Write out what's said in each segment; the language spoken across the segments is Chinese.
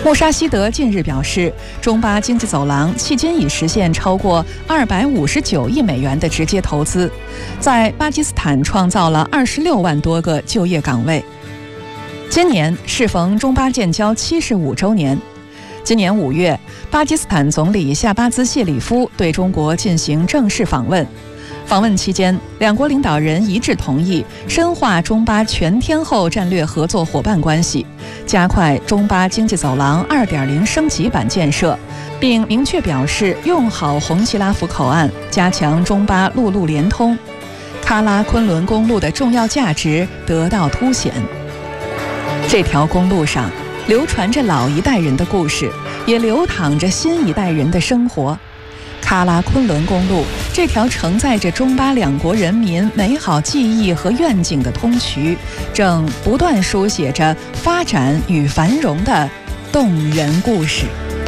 穆沙希德近日表示，中巴经济走廊迄今已实现超过259亿美元的直接投资，在巴基斯坦创造了26万多个就业岗位。今年适逢中巴建交75周年。今年5月，巴基斯坦总理夏巴兹谢里夫对中国进行正式访问。访问期间，两国领导人一致同意深化中巴全天候战略合作伙伴关系，加快中巴经济走廊 2.0 升级版建设，并明确表示用好红旗拉福口岸，加强中巴陆路联通。喀拉昆仑公路的重要价值得到凸显。这条公路上流传着老一代人的故事，也流淌着新一代人的生活。喀拉昆仑公路这条承载着中巴两国人民美好记忆和愿景的通衢，正不断书写着发展与繁荣的动人故事。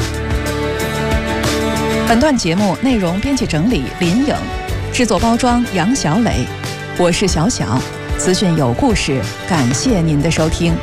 本段节目内容编辑整理林颖，制作包装杨小磊，我是小小，资讯有故事，感谢您的收听。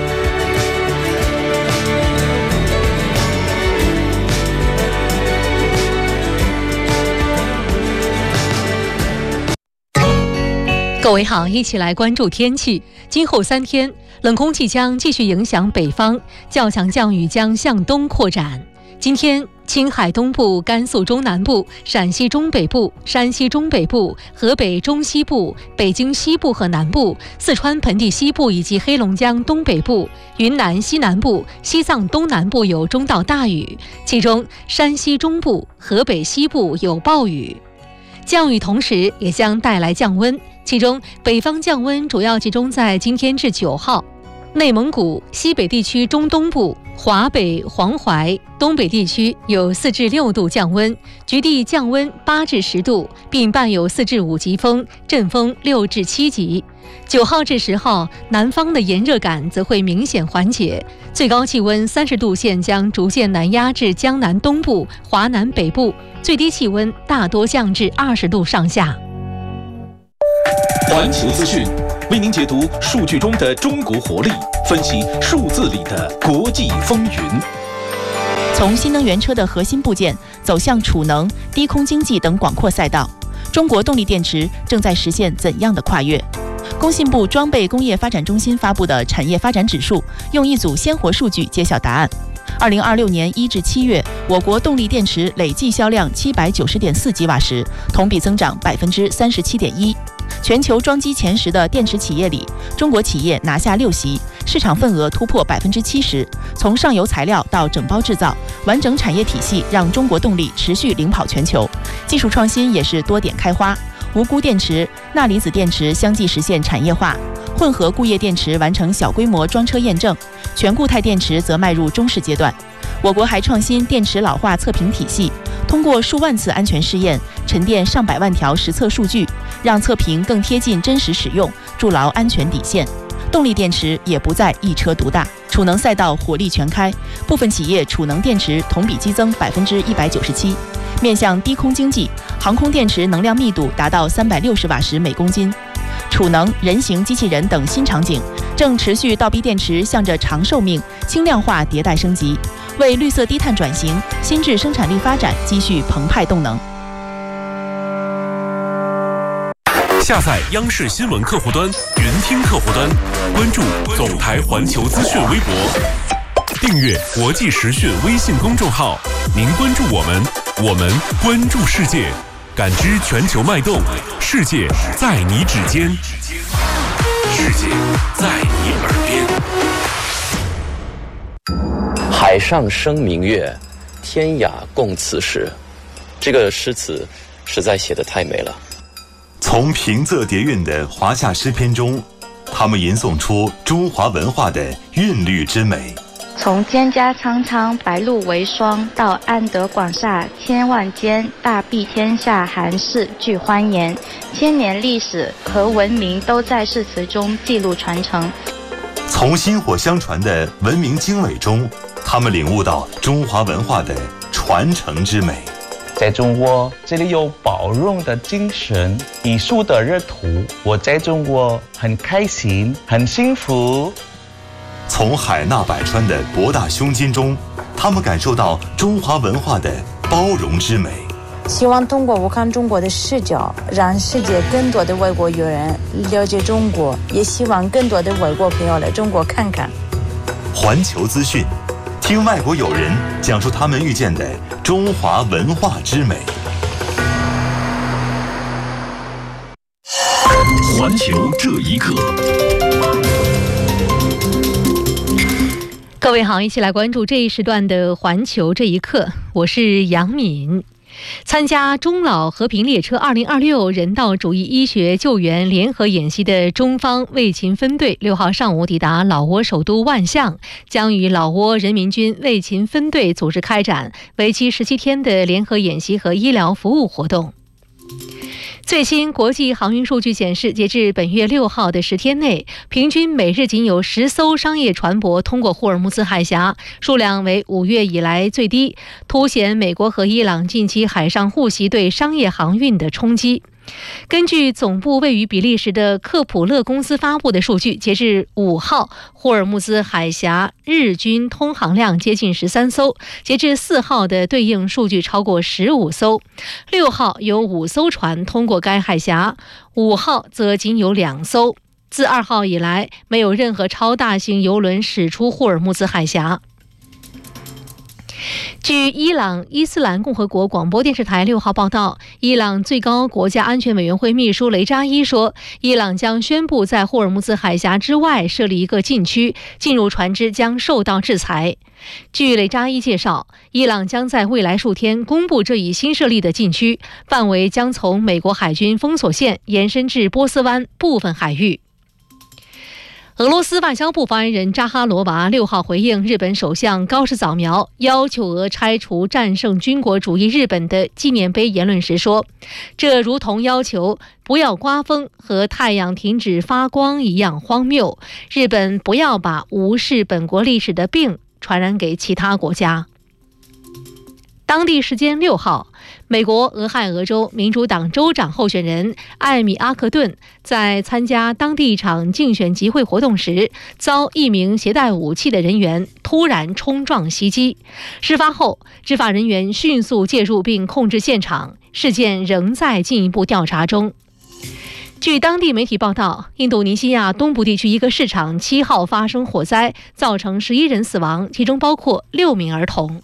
各位好，一起来关注天气。今后3天，冷空气将继续影响北方，较强降雨将向东扩展。今天，青海东部、甘肃中南部、陕西中北部、山西中北部、河北中西部、北京西部和南部、四川盆地西部以及黑龙江东北部、云南西南部、西藏东南部有中到大雨，其中山西中部、河北西部有暴雨。降雨同时也将带来降温，其中北方降温主要集中在今天至9号，内蒙古、西北地区中东部、华北、黄淮、东北地区有4至6度降温，局地降温8至10度，并伴有4至5级风，阵风6至7级。9号至10号，南方的炎热感则会明显缓解，最高气温30度线将逐渐南压至江南东部、华南北部，最低气温大多降至20度上下。 环球资讯为您解读数据中的中国活力，分析数字里的国际风云。 从新能源车的核心部件走向储能、低空经济等广阔赛道，中国动力电池正在实现怎样的跨越？工信部装备工业发展中心发布的产业发展指数，用一组鲜活数据揭晓答案。2026年1至7月，我国动力电池累计销量790.4吉瓦时，同比增长37.1%。全球装机前10的电池企业里，中国企业拿下6席，市场份额突破70%。从上游材料到整包制造，完整产业体系让中国动力持续领跑全球。技术创新也是多点开花，无钴电池、钠离子电池相继实现产业化，混合固液电池完成小规模装车验证，全固态电池则迈入中试阶段。我国还创新电池老化测评体系，通过数万次安全试验，沉淀上百万条实测数据，让测评更贴近真实使用，筑牢安全底线。动力电池也不再一车独大，储能赛道火力全开，部分企业储能电池同比激增197%。面向低空经济，航空电池能量密度达到360瓦时每公斤。储能、人形机器人等新场景正持续倒逼电池向着长寿命、轻量化迭代升级，为绿色低碳转型、新质生产力发展积蓄澎湃动能。 下载央视新闻客户端、云听客户端，关注总台环球资讯微博，订阅国际时讯微信公众号。您关注我们，我们关注世界，感知全球脉动，世界在你指尖，世界在你耳边。 海上生明月，天涯共此时。这个诗词实在写得太美了。 从平仄叠韵的华夏诗篇中，他们吟诵出中华文化的韵律之美。 从蒹葭苍苍，白露为霜，到安得广厦千万间，大庇天下寒士俱欢颜。千年历史和文明都在诗词中记录传承。 从薪火相传的文明经纬中，他们领悟到中华文化的传承之美。 在中国，这里有包容的精神，艺术的热土。我在中国很开心，很幸福。 从海纳百川的博大胸襟中，他们感受到中华文化的包容之美。 希望通过我看中国的视角，让世界更多的外国友人了解中国，也希望更多的外国朋友来中国看看。 环球资讯，听外国友人讲述他们遇见的中华文化之美。 环球这一刻。 各位好，一起来关注这一时段的环球这一刻，我是杨敏。参加中老和平列车2026人道主义医学救援联合演习的中方卫勤分队6号上午抵达老挝首都万象，将与老挝人民军卫勤分队组织开展为期17天的联合演习和医疗服务活动。最新国际航运数据显示，截至本月6号的10天内，平均每日仅有10艘商业船舶通过霍尔木兹海峡，数量为5月以来最低，凸显美国和伊朗近期海上互袭对商业航运的冲击。根据总部位于比利时的克普勒公司发布的数据，截至5号，霍尔木兹海峡日均通航量接近13艘，截至4号的对应数据超过15艘。6号有5艘船通过该海峡，5号则仅有2艘。自2号以来，没有任何超大型邮轮驶出霍尔木兹海峡。据伊朗伊斯兰共和国广播电视台6号报道，伊朗最高国家安全委员会秘书雷扎伊说，伊朗将宣布在霍尔木兹海峡之外设立一个禁区，进入船只将受到制裁。据雷扎伊介绍，伊朗将在未来数天公布这一新设立的禁区，范围将从美国海军封锁线延伸至波斯湾部分海域。俄罗斯外交部发言人扎哈罗娃6号回应日本首相高市早苗要求俄拆除战胜军国主义日本的纪念碑言论时说，这如同要求不要刮风和太阳停止发光一样荒谬，日本不要把无视本国历史的病传染给其他国家。当地时间6号，美国俄亥俄州民主党州长候选人艾米阿克顿在参加当地一场竞选集会活动时，遭一名携带武器的人员突然冲撞袭击。事发后，执法人员迅速介入并控制现场，事件仍在进一步调查中。据当地媒体报道，印度尼西亚东部地区一个市场7号发生火灾，造成11人死亡，其中包括6名儿童。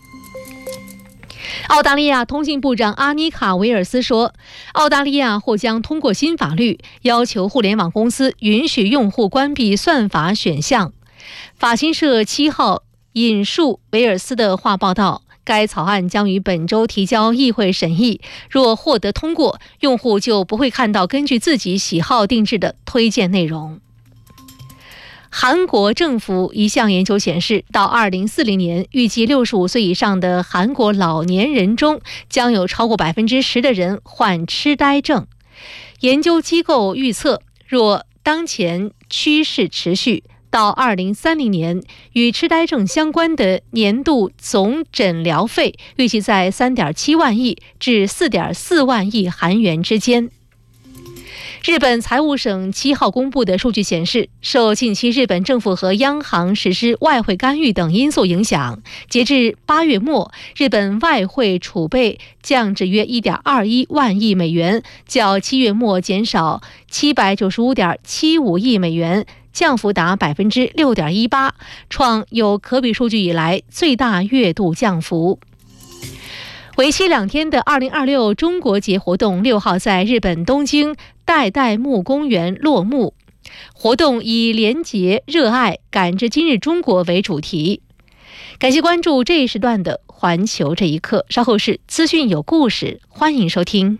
澳大利亚通信部长阿妮卡·维尔斯说，澳大利亚或将通过新法律，要求互联网公司允许用户关闭算法选项。法新社7号引述维尔斯的话报道，该草案将于本周提交议会审议，若获得通过，用户就不会看到根据自己喜好定制的推荐内容。韩国政府一项研究显示，到2040年，预计65岁以上的韩国老年人中将有超过10%的人患痴呆症。研究机构预测，若当前趋势持续，到2030年，与痴呆症相关的年度总诊疗费预计在3.7万亿至4.4万亿韩元之间。日本财务省7号公布的数据显示，受近期日本政府和央行实施外汇干预等因素影响，截至8月末，日本外汇储备降至约1.21万亿美元，较7月末减少795.75亿美元，降幅达6.18%，创有可比数据以来最大月度降幅。为期2天的2026中国节活动6号在日本东京代代木公园落幕。活动以廉洁、热爱、感知今日中国为主题。感谢关注这一时段的环球这一刻，稍后是资讯有故事，欢迎收听。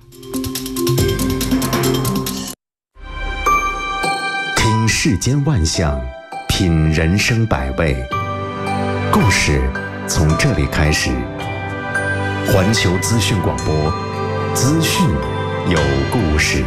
听世间万象，品人生百味，故事从这里开始。环球资讯广播，资讯有故事。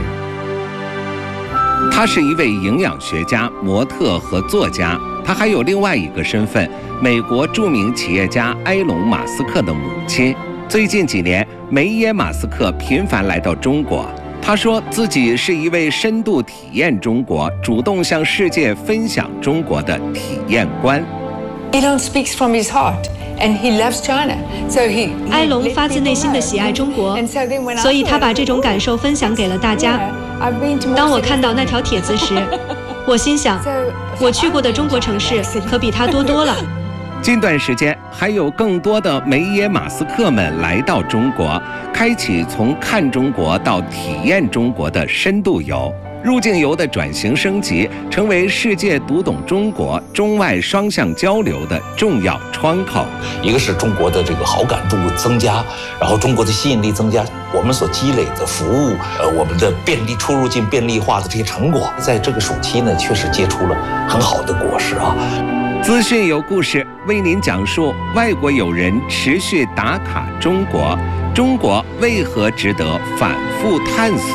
他是一位营养学家、模特和作家，他还有另外一个身份，美国著名企业家埃隆·马斯克的母亲。最近几年，梅耶·马斯克频繁来到中国，他他说自己是一位深度体验中国、主动向世界分享中国的体验官。 Elon speaks from his heart, and he loves China. So he. 埃隆发自内心的喜爱中国，所以他把这种感受分享给了大家。当我看到那条帖子时，我心想，我去过的中国城市可比他多多了。 近段时间，还有更多的梅耶马斯克们来到中国，开启从看中国到体验中国的深度游。入境游的转型升级，成为世界读懂中国、中外双向交流的重要窗口。 一个是中国的这个好感度增加，然后中国的吸引力增加，我们所积累的服务，我们的便利出入境便利化的这些成果，在这个暑期呢，确实结出了很好的果实啊。 资讯有故事，为您讲述外国友人持续打卡中国，中国为何值得反复探索？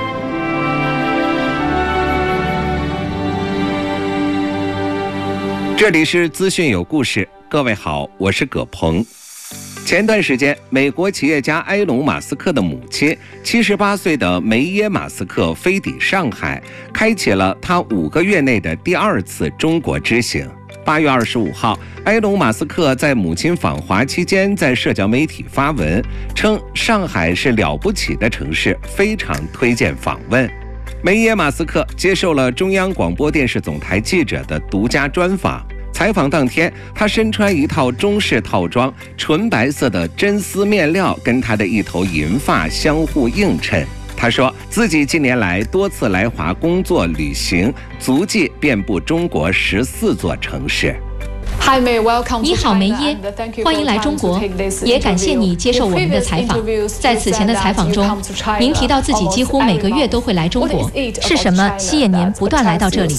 这里是资讯有故事，各位好，我是葛鹏。前段时间，美国企业家埃隆·马斯克的母亲78岁的梅耶·马斯克飞抵上海，开启了他5个月内的第2次中国之行。8月25号，埃隆·马斯克在母亲访华期间，在社交媒体发文称，上海是了不起的城市，非常推荐访问。梅耶·马斯克接受了中央广播电视总台记者的独家专访。采访当天，他身穿一套中式套装，纯白色的真丝面料跟他的一头银发相互映衬。他说自己近年来多次来华工作旅行，足迹遍布中国14座城市。 你好，梅耶，欢迎来中国，也感谢你接受我们的采访。在此前的采访中，您提到自己几乎每个月都会来中国，是什么吸引您不断来到这里？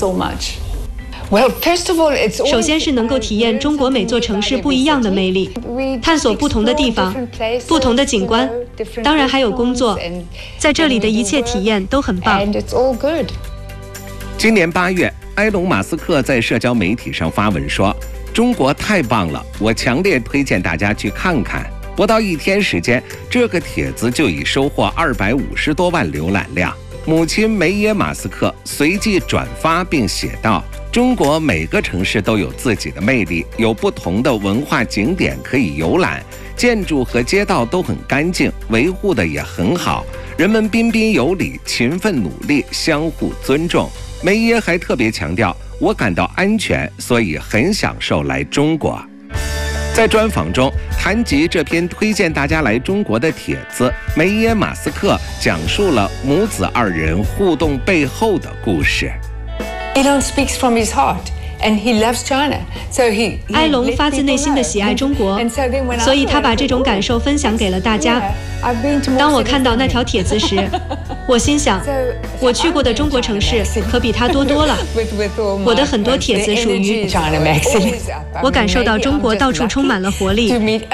首先是能够体验中国每座城市不一样的魅力，探索不同的地方、不同的景观，当然还有工作，在这里的一切体验都很棒。 今年8月，埃隆·马斯克在社交媒体上发文说，中国太棒了，我强烈推荐大家去看看。不到1天时间，这个帖子就已收获250多万浏览量。母亲梅耶·马斯克随即转发并写道，中国每个城市都有自己的魅力，有不同的文化景点可以游览，建筑和街道都很干净，维护的也很好，人们彬彬有礼，勤奋努力，相互尊重。梅耶还特别强调，我感到安全，所以很享受来中国。在专访中谈及这篇推荐大家来中国的帖子，梅耶·马斯克讲述了母子2人互动背后的故事。 Elon speaks from his heart, and he loves China. So he. 埃隆发自内心的喜爱中国，所以他把这种感受分享给了大家。当我看到那条帖子时，我心想，我去过的中国城市可比他多多了。我的很多帖子属于我感受到中国到处充满了活力。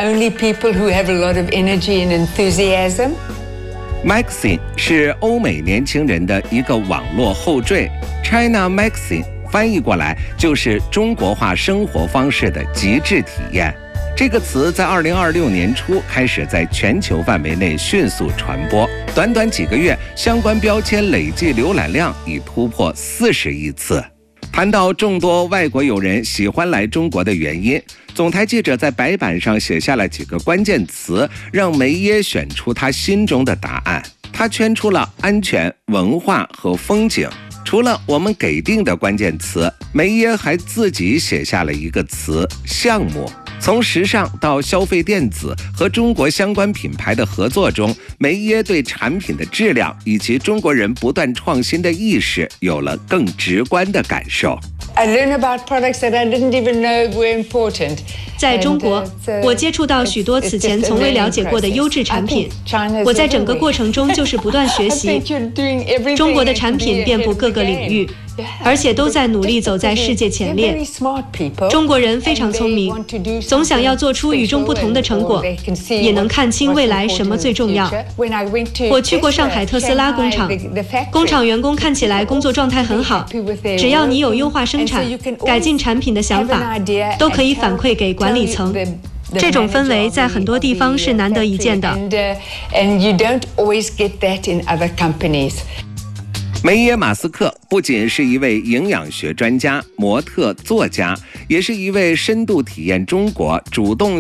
Maxine 是欧美年轻人的一个网络后缀 ，China Maxine 翻译过来就是中国化生活方式的极致体验。这个词在2026年初开始在全球范围内迅速传播，短短几个月，相关标签累计浏览量已突破40亿次。谈到众多外国友人喜欢来中国的原因，总台记者在白板上写下了几个关键词，让梅耶选出他心中的答案。他圈出了安全、文化和风景。除了我们给定的关键词，梅耶还自己写下了一个词——项目。从时尚到消费电子和中国相关品牌的合作中，梅耶对产品的质量以及中国人不断创新的意识有了更直观的感受。 I learn about products that I didn't even know were important. 在中国，我接触到许多此前从未了解过的优质产品。我在整个过程中就是不断学习。中国的产品遍布各个领域，而且都在努力走在世界前列。中国人非常聪明，总想要做出与众不同的成果，也能看清未来什么最重要。我去过上海特斯拉工厂，工厂员工看起来工作状态很好，只要你有优化生产、改进产品的想法，都可以反馈给管理层。 这种氛围在很多地方是难得一见的。 梅耶马斯克不仅是一位营养学专家、模特、作家，也是一位深度体验中国、主动